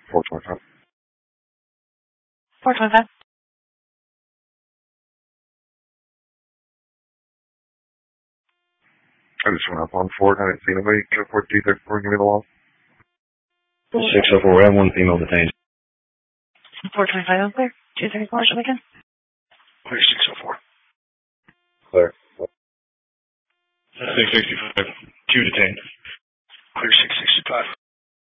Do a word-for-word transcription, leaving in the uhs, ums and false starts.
four twenty-five. four twenty-five. I just went up on Ford. I didn't see anybody go for D thirty-four. Give me the law. six oh four, we have one female detained. four twenty-five on clear. two thirty-four, should we go? Clear six oh four. Clear. six sixty-five, two detained.